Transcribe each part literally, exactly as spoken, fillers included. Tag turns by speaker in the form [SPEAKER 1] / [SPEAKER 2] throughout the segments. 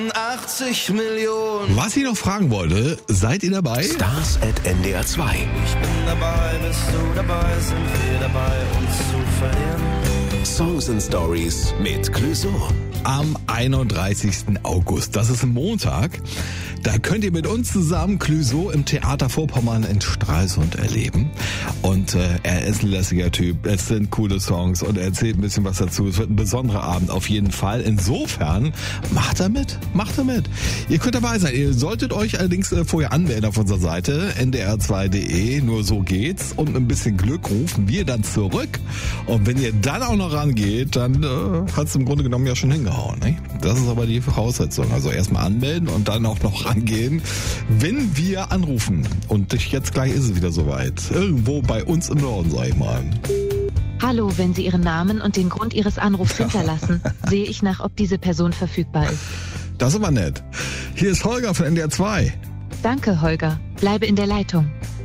[SPEAKER 1] achtzig Millionen.
[SPEAKER 2] Was ich noch fragen wollte, seid ihr dabei?
[SPEAKER 3] Stars at N D R zwei.
[SPEAKER 1] Ich bin dabei, bist du dabei, sind wir dabei, uns zu verlieren.
[SPEAKER 3] Songs and Stories mit Clouseau.
[SPEAKER 2] Am einunddreißigsten August, das ist ein Montag, da könnt ihr mit uns zusammen Clouseau im Theater Vorpommern in Stralsund erleben. Und äh, er ist ein lässiger Typ, es sind coole Songs und er erzählt ein bisschen was dazu. Es wird ein besonderer Abend auf jeden Fall. Insofern, macht er mit, macht er mit. Ihr könnt dabei sein. Ihr solltet euch allerdings äh, vorher anmelden auf unserer Seite n d r zwei punkt d e. Nur so geht's. Und mit ein bisschen Glück rufen wir dann zurück. Und wenn ihr dann auch noch rangeht, dann äh, hat's im Grunde genommen ja schon hingehauen. Ne? Das ist aber die Voraussetzung. Also erstmal anmelden und dann auch noch rangehen, wenn wir anrufen. Und jetzt gleich ist es wieder soweit. Irgendwo bei uns im Norden, sag ich mal.
[SPEAKER 4] Hallo, wenn Sie Ihren Namen und den Grund Ihres Anrufs hinterlassen, sehe ich nach, ob diese Person verfügbar ist.
[SPEAKER 2] Das ist aber nett. Hier ist Holger von N D R zwei.
[SPEAKER 4] Danke, Holger. Bleibe in der Leitung.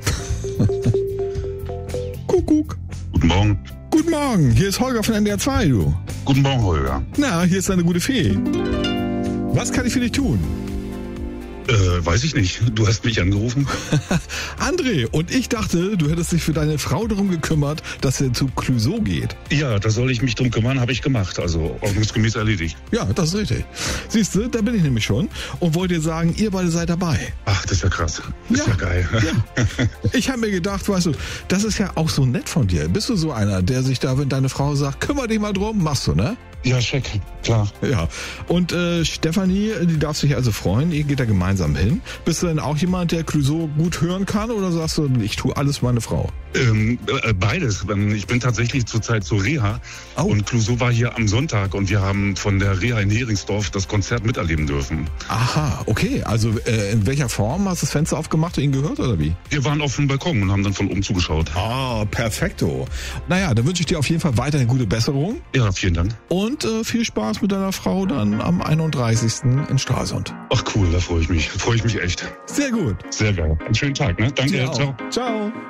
[SPEAKER 2] Kuckuck.
[SPEAKER 5] Guten Morgen.
[SPEAKER 2] Guten Morgen, hier ist Holger von N D R zwei, du.
[SPEAKER 5] Guten Morgen, Holger.
[SPEAKER 2] Na, hier ist deine gute Fee. Was kann ich für dich tun?
[SPEAKER 5] Äh, weiß ich nicht. Du hast mich angerufen.
[SPEAKER 2] André, und ich dachte, du hättest dich für deine Frau darum gekümmert, dass sie zu Clouseau geht.
[SPEAKER 5] Ja, da soll ich mich drum kümmern, habe ich gemacht. Also ordnungsgemäß erledigt.
[SPEAKER 2] Ja, das ist richtig. Siehst du, da bin ich nämlich schon und wollte dir sagen, ihr beide seid dabei.
[SPEAKER 5] Ach, das ist ja krass. Das ist ja, ja geil.
[SPEAKER 2] Ja. Ich habe mir gedacht, weißt du, das ist ja auch so nett von dir. Bist du so einer, der sich da, wenn deine Frau sagt, kümmere dich mal drum, machst du, ne?
[SPEAKER 5] Ja, check, klar.
[SPEAKER 2] Ja, und äh, Stefanie, die darf sich also freuen, ihr geht da gemeinsam hin. Bist du denn auch jemand, der Clouseau gut hören kann oder sagst du, ich tue alles für meine Frau?
[SPEAKER 5] Ähm, äh, beides. Ich bin tatsächlich zurzeit zur Reha oh. und Clouseau war hier am Sonntag und wir haben von der Reha in Heringsdorf das Konzert miterleben dürfen.
[SPEAKER 2] Aha, okay. Also äh, in welcher Form hast du das Fenster aufgemacht und ihn gehört oder wie?
[SPEAKER 5] Wir waren auf dem Balkon und haben dann von oben zugeschaut.
[SPEAKER 2] Ah, perfekto. Naja, dann wünsche ich dir auf jeden Fall weiterhin gute Besserung.
[SPEAKER 5] Ja, vielen Dank.
[SPEAKER 2] Und äh, viel Spaß mit deiner Frau dann am einunddreißigsten in Stralsund.
[SPEAKER 5] Ach cool, da freue ich mich. Freue ich mich echt.
[SPEAKER 2] Sehr gut.
[SPEAKER 5] Sehr geil. Einen schönen Tag, ne? Danke.
[SPEAKER 2] Ciao. Ciao.